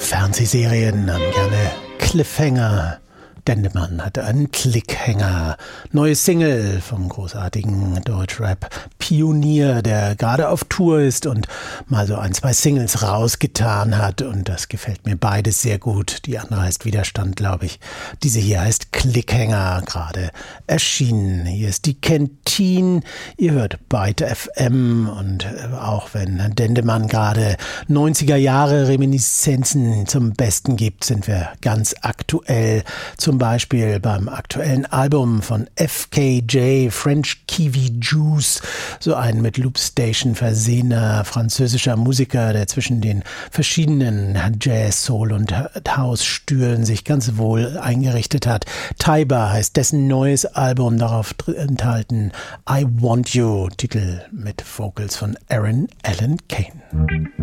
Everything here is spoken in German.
Fernsehserien haben gerne Cliffhanger. Dendemann hatte einen Cliffhanger. Neue Single vom großartigen Deutschrap-Pionier, der gerade auf Tour ist und mal so 2 Singles rausgetan hat. Und das gefällt mir beides sehr gut. Die andere heißt Widerstand, glaube ich. Diese hier heißt Cliffhanger, gerade erschienen. Hier ist die Kentine. Ihr hört Byte FM. Und auch wenn Dendemann gerade 90er Jahre Reminiszenzen zum Besten gibt, sind wir ganz aktuell. Zum Beispiel beim aktuellen Album von FKJ, French Kiwi Juice, so ein mit Loopstation versehener französischer Musiker, der zwischen den verschiedenen Jazz, Soul und House-Stühlen sich ganz wohl eingerichtet hat. Taiba heißt dessen neues Album, darauf enthalten I Want You, Titel mit Vocals von Aaron Allen Kane.